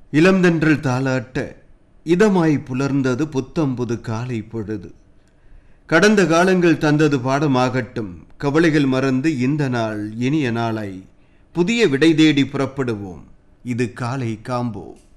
இளந்தென்றல் தாளாட்ட இதமாய் புலர்ந்தது புத்தம்புது காலை பொழுது. கடந்த காலங்கள் தந்தது பாடமாகட்டும். கவலைகள் மறந்து இந்த நாள் இனிய நாளாய் புதிய விடை தேடி புறப்படுவோம். இது காலை காம்போ.